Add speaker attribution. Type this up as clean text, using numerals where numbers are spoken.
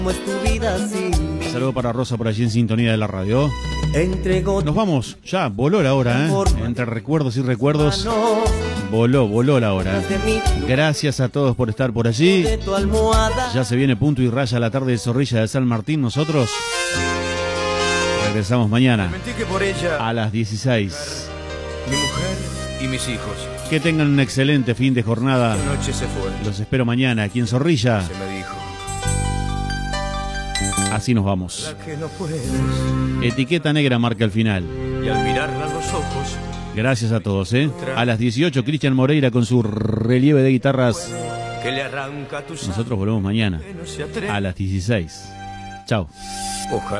Speaker 1: ¿Cómo es tu vida sin mí?
Speaker 2: Saludo para Rosa por allí en sintonía de la radio.
Speaker 1: Entregó
Speaker 2: Nos vamos, ya, voló la hora, Entre recuerdos y recuerdos, voló la hora. Gracias a todos por estar por allí.
Speaker 1: de tu almohada.
Speaker 2: Ya se viene punto y raya la tarde de Zorrilla de San Martín. Nosotros regresamos mañana
Speaker 3: Mentí que por ella,
Speaker 2: a las 16.
Speaker 3: mi mujer y mis hijos.
Speaker 2: Que tengan un excelente fin de jornada.
Speaker 3: La noche se fue.
Speaker 2: Los espero mañana aquí en Zorrilla.
Speaker 3: Se me dijo.
Speaker 2: Así nos vamos.
Speaker 3: La que no puedes.
Speaker 2: Etiqueta negra marca el final.
Speaker 3: Y al mirarla a los ojos,
Speaker 2: Gracias a todos, A las 18, Cristian Moreira con su relieve de guitarras.
Speaker 3: que le arranca tu sangre,
Speaker 2: Nosotros volvemos mañana
Speaker 3: que no se atreve.
Speaker 2: a las 16. Chao.
Speaker 3: Ojalá.